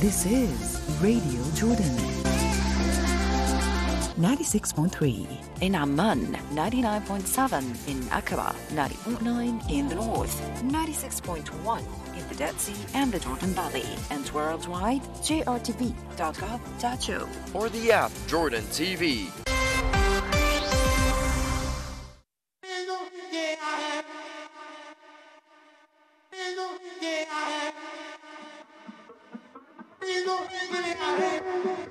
This is Radio Jordan. 96.3 in Amman, 99.7 in Aqaba, 90.9 in the north, 96.1 in the Dead Sea and the Jordan Valley, and worldwide, jrtv.gov.cho. Or the app Jordan TV. Yeah.